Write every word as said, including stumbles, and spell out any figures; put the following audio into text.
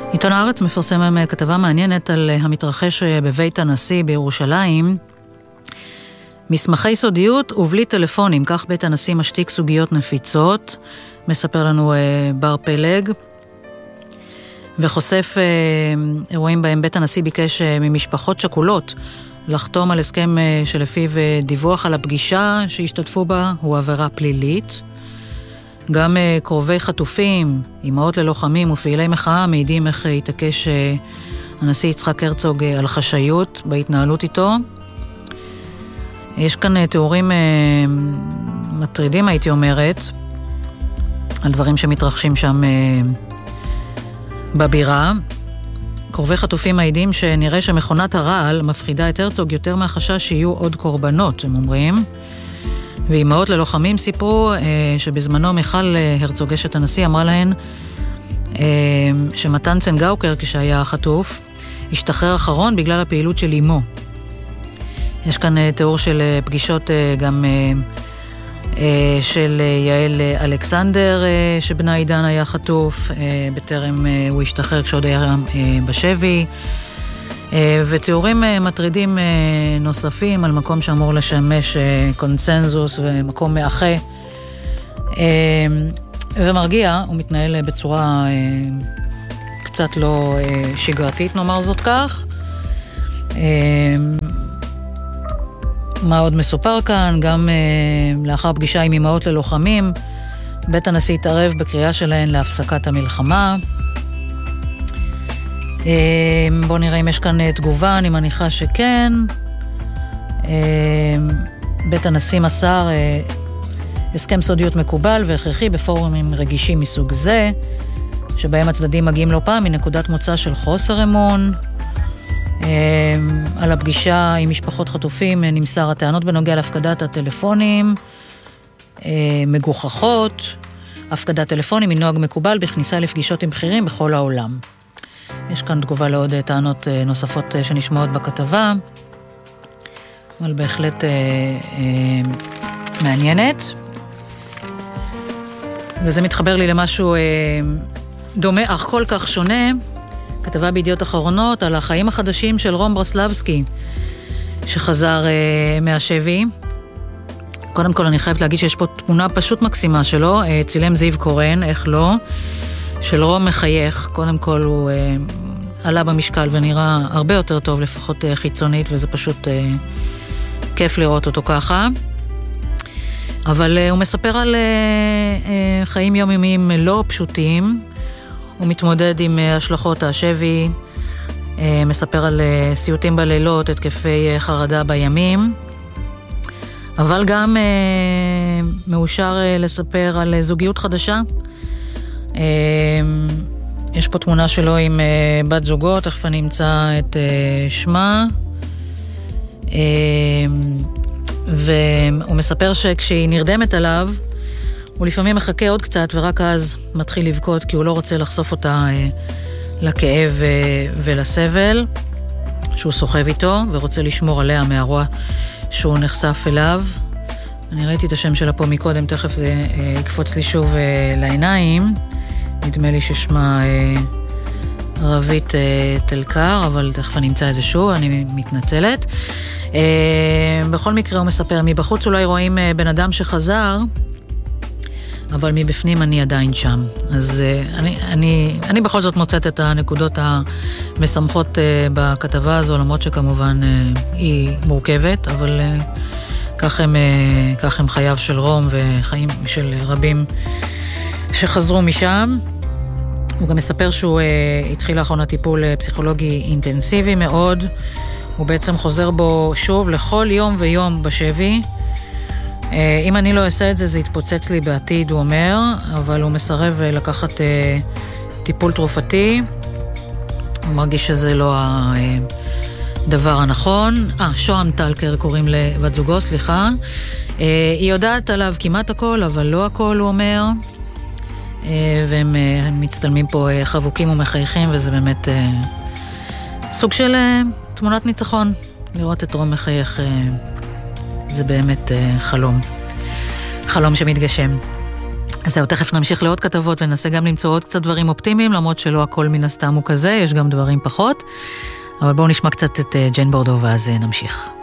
עיתון הארץ מפרסם כתבה מעניינת על המתרחש בבית הנשיא בירושלים. מסמכי סודיות ובלי טלפונים, כך בית הנשיא משתיק סוגיות נפיצות, מספר לנו בר פלג, וחושף אירועים בהם בית הנשיא ביקש ממשפחות שכולות לחתום על הסכם שלפיו דיווח על הפגישה שהשתתפו בה הוא עבירה פלילית. גם קרובי חטופים, אמהות ללוחמים ופעילי מחאה מעידים איך התעקש הנשיא יצחק הרצוג על חשאיות בהתנהלות איתו. יש כאן תיאורים מטרידים, הייתי אומרת, על דברים שמתרחשים שם בבירה. קרובי חטופים מעידים שנראה שמכונת הרעל מפחידה את הרצוג יותר מהחשש שיהיו עוד קורבנות, הם אומרים. ואימהות ללוחמים סיפרו אה, שבזמנו מיכל הרצוג אשת הנשיא אמרה להן אה, שמתן צנגאוקר כשהיה חטוף השתחרר אחרון בגלל הפעילות של אימו. יש כאן אה, תיאור של אה, פגישות אה, גם אה, אה, של אה, יעל אה, אלכסנדר אה, שבנה עידן היה חטוף, אה, בטרם אה, הוא השתחרר כשעוד היה אה, בשבי. ותיאורים מטרידים נוספים על מקום שאמור לשמש קונצנזוס ומקום מאחה ומרגיע. הוא מתנהל בצורה קצת לא שגרתית, נאמר זאת כך. מה עוד מסופר כאן? גם לאחר פגישה עם אמהות ללוחמים, בית הנשיא התערב בקריאה שלהן להפסקת המלחמה. בואו נראה אם יש כאן תגובה, אני מניחה שכן. בית הנשיא מסר הסכם סודיות מקובל והכרחי בפורומים רגישים מסוג זה, שבהם הצדדים מגיעים לא פעם מנקודת מוצא של חוסר אמון. על הפגישה עם משפחות חטופים נמסר הטענות בנוגע להפקדת הטלפונים מגוחכות. הפקדת טלפונים היא נוהג מקובל בכניסה לפגישות עם בכירים בכל העולם. יש כאן תגובה לעוד טענות נוספות שנשמעות בכתבה, אבל בהחלט אה, אה, מעניינת. וזה מתחבר לי למשהו אה, דומה אך כל כך שונה, כתבה בידיעות אחרונות על החיים החדשים של רום ברסלבסקי, שחזר אה, מהשבי. קודם כל אני חייבת להגיד שיש פה תמונה פשוט מקסימה שלו, אה, צילם זיו קורן, איך לא, של רום מחייך. קודם כל הוא אה, עלה במשקל ונראה הרבה יותר טוב, לפחות אה, חיצונית, וזה פשוט אה, כיף לראות אותו ככה. אבל אה, הוא מספר על אה, אה, חיים יומיומיים לא פשוטים, הוא מתמודד עם אה, השלכות השבי, אה, מספר על אה, סיוטים בלילות, התקפי אה, חרדה בימים, אבל גם אה, מאושר אה, לספר על אה, זוגיות חדשה. יש פה תמונה שלו עם בת זוגו, תכף אני אמצא את שמה, והוא מספר שכשהיא נרדמת עליו הוא לפעמים מחכה עוד קצת ורק אז מתחיל לבכות, כי הוא לא רוצה לחשוף אותה לכאב ולסבל שהוא סוחב איתו, ורוצה לשמור עליה מהרוע שהוא נחשף אליו. אני ראיתי את השם שלה פה מקודם, תכף זה יקפוץ לי שוב לעיניים. נדמה לי ששמה רבית תלקר, אבל תכף אני אמצא איזה שוב, אני מתנצלת. בכל מקרה הוא מספר, מבחוץ אולי רואים בן אדם שחזר, אבל מבפנים אני עדיין שם. אז אני, אני, אני בכל זאת מוצאת את הנקודות המשמחות בכתבה הזו, למרות שכמובן היא מורכבת, אבל כך הם, כך הם חייו של רום וחיים של רבים שחזרו משם. הוא גם מספר שהוא uh, התחיל לאחרונה טיפול uh, פסיכולוגי אינטנסיבי מאוד. הוא בעצם חוזר בו שוב לכל יום ויום בשבי. Uh, אם אני לא אעשה את זה, זה יתפוצץ לי בעתיד, הוא אומר, אבל הוא מסרב uh, לקחת uh, טיפול תרופתי. הוא מרגיש שזה לא הדבר הנכון. אה, שוהם טלקר קוראים לבת זוגו, סליחה. Uh, היא יודעת עליו כמעט הכל, אבל לא הכל, הוא אומר. והם מצטלמים פה חבוקים ומחייכים, וזה באמת סוג של תמונת ניצחון. לראות את רום מחייך זה באמת חלום. חלום שמתגשם. אז זהו, תכף נמשיך לעוד כתבות וננסה גם למצוא עוד קצת דברים אופטימיים, למרות שלא הכל מן הסתם הוא כזה, יש גם דברים פחות. אבל בואו נשמע קצת את ג'יין בורדו ואז נמשיך.